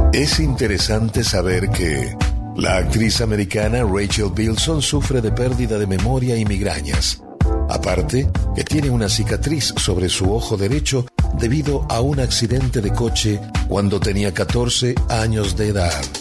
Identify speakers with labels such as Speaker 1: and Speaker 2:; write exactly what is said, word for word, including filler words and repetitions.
Speaker 1: Es interesante saber que la actriz americana Rachel Bilson sufre de pérdida de memoria y migrañas. Aparte, que tiene una cicatriz sobre su ojo derecho debido a un accidente de coche cuando tenía catorce años de edad.